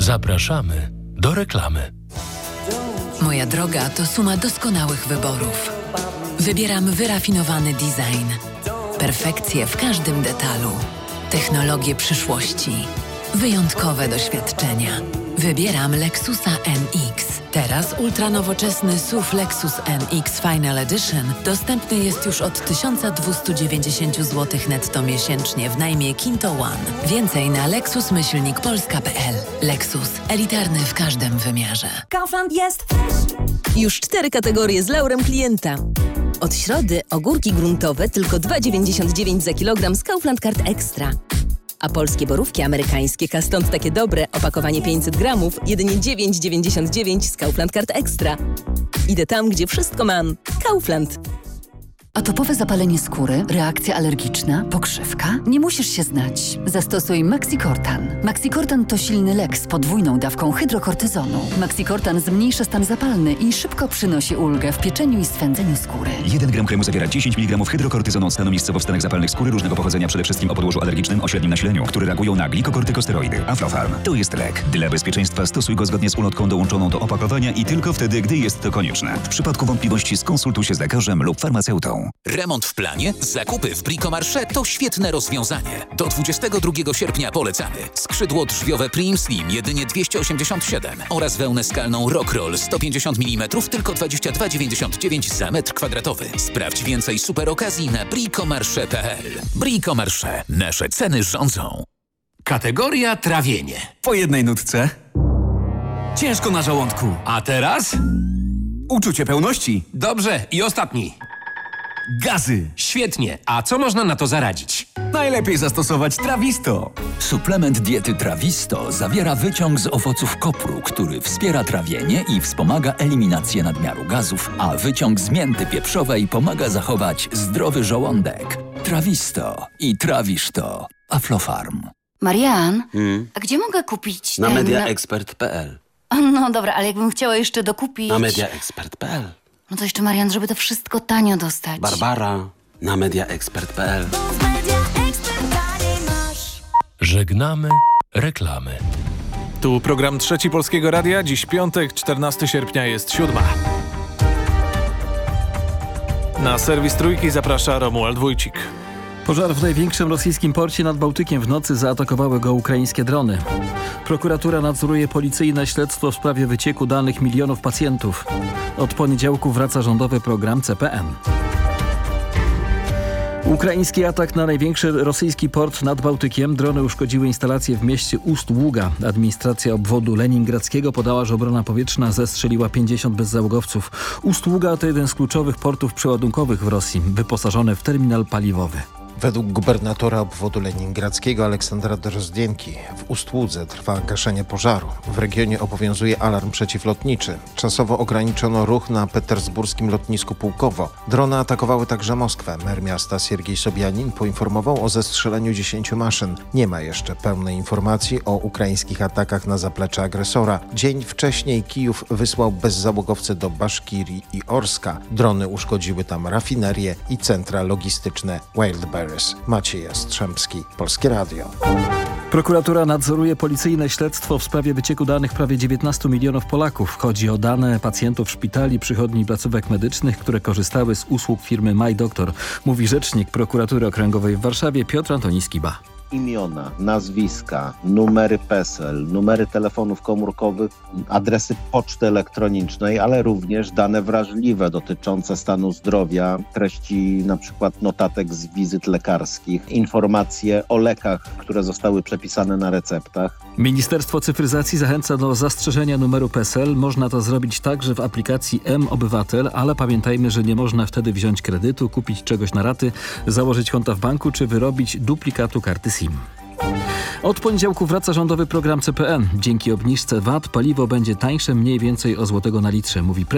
Zapraszamy do reklamy. Moja droga to suma doskonałych wyborów. Wybieram wyrafinowany design. Perfekcję w każdym detalu. Technologie przyszłości. Wyjątkowe doświadczenia. Wybieram Lexusa NX. Teraz ultranowoczesny SUV Lexus NX Final Edition dostępny jest już od 1290 zł netto miesięcznie w najmie Kinto One. Więcej na lexus-polska.pl. Lexus. Elitarny w każdym wymiarze. Kaufland jest już 4 kategorie z laurem klienta. Od środy ogórki gruntowe tylko 2,99 za kilogram z Kaufland Card Extra. A polskie borówki amerykańskie, stąd takie dobre, opakowanie 500 gramów, jedynie 9,99 z Kaufland Card Extra. Idę tam, gdzie wszystko mam. Kaufland. Atopowe zapalenie skóry, reakcja alergiczna, pokrzywka? Nie musisz się znać. Zastosuj Maxicortan. Maxicortan to silny lek z podwójną dawką hydrokortyzonu. Maxicortan zmniejsza stan zapalny i szybko przynosi ulgę w pieczeniu i swędzeniu skóry. 1 gram kremu zawiera 10 mg hydrokortyzonu od stanu miejscowo w stanach zapalnych skóry różnego pochodzenia, przede wszystkim o podłożu alergicznym o średnim nasileniu, które reagują na glikokortykosteroidy. Aflofarm to jest lek. Dla bezpieczeństwa stosuj go zgodnie z ulotką dołączoną do opakowania i tylko wtedy, gdy jest to konieczne. W przypadku wątpliwości skonsultuj się z lekarzem lub farmaceutą. Remont w planie? Zakupy w Bricomarché to świetne rozwiązanie. Do 22 sierpnia polecamy. Skrzydło drzwiowe Prim Slim jedynie 287 oraz wełnę skalną Rockroll 150 mm tylko 22,99 za metr kwadratowy. Sprawdź więcej super okazji na bricomarché.pl. Bricomarché. Nasze ceny rządzą. Kategoria trawienie. Po jednej nutce. Ciężko na żołądku. A teraz? Uczucie pełności. Dobrze. I ostatni. Gazy. Świetnie. A co można na to zaradzić? Najlepiej zastosować Trawisto. Suplement diety Trawisto zawiera wyciąg z owoców kopru, który wspiera trawienie i wspomaga eliminację nadmiaru gazów, a wyciąg z mięty pieprzowej pomaga zachować zdrowy żołądek. Trawisto i trawisz to. Aflofarm. Marian, a gdzie mogę kupić Na mediaexpert.pl. No dobra, ale jakbym chciała jeszcze dokupić... Na mediaexpert.pl. No to jeszcze, Marian, żeby to wszystko tanio dostać. Barbara na mediaexpert.pl. Żegnamy reklamy. Tu program Trzeci Polskiego Radia. Dziś piątek, 14 sierpnia jest 7. Na serwis Trójki zaprasza Romuald Wójcik. Pożar w największym rosyjskim porcie nad Bałtykiem. W nocy zaatakowały go ukraińskie drony. Prokuratura nadzoruje policyjne śledztwo w sprawie wycieku danych milionów pacjentów. Od poniedziałku wraca rządowy program CPN. Ukraiński atak na największy rosyjski port nad Bałtykiem. Drony uszkodziły instalacje w mieście Ust-Ługa. Administracja obwodu leningradzkiego podała, że obrona powietrzna zestrzeliła 50 bezzałogowców. Ust-Ługa to jeden z kluczowych portów przeładunkowych w Rosji, wyposażony w terminal paliwowy. Według gubernatora obwodu leningradzkiego Aleksandra Drozdienki w Ust-Łudze trwa gaszenie pożaru. W regionie obowiązuje alarm przeciwlotniczy. Czasowo ograniczono ruch na petersburskim lotnisku Pułkowo. Drony atakowały także Moskwę. Mer miasta Siergiej Sobianin poinformował o zestrzeleniu 10 maszyn. Nie ma jeszcze pełnej informacji o ukraińskich atakach na zaplecze agresora. Dzień wcześniej Kijów wysłał bezzałogowce do Baszkirii i Orska. Drony uszkodziły tam rafinerie i centra logistyczne Wildberries. Maciej Jastrzębski, Polskie Radio. Prokuratura nadzoruje policyjne śledztwo w sprawie wycieku danych prawie 19 milionów Polaków. Chodzi o dane pacjentów szpitali, przychodni i placówek medycznych, które korzystały z usług firmy MyDoktor, mówi rzecznik Prokuratury Okręgowej w Warszawie Piotr Antoniski-Ba. Imiona, nazwiska, numery PESEL, numery telefonów komórkowych, adresy poczty elektronicznej, ale również dane wrażliwe dotyczące stanu zdrowia, treści na przykład notatek z wizyt lekarskich, informacje o lekach, które zostały przepisane na receptach. Ministerstwo Cyfryzacji zachęca do zastrzeżenia numeru PESEL. Można to zrobić także w aplikacji M-Obywatel, ale pamiętajmy, że nie można wtedy wziąć kredytu, kupić czegoś na raty, założyć konta w banku czy wyrobić duplikatu karty SIM. Od poniedziałku wraca rządowy program CPN. Dzięki obniżce VAT paliwo będzie tańsze mniej więcej o złotego na litrze, mówi